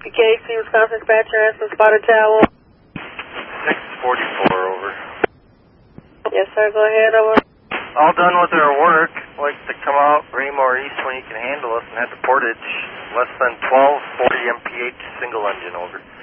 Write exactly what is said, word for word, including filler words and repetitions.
P K C, Wisconsin dispatcher, has some spotted towel. six forty-four, over. Yes, sir, go ahead, over. All done with our work. Like to come out, bring more east when you can handle us, and have the portage less than twelve forty M P H single engine, over.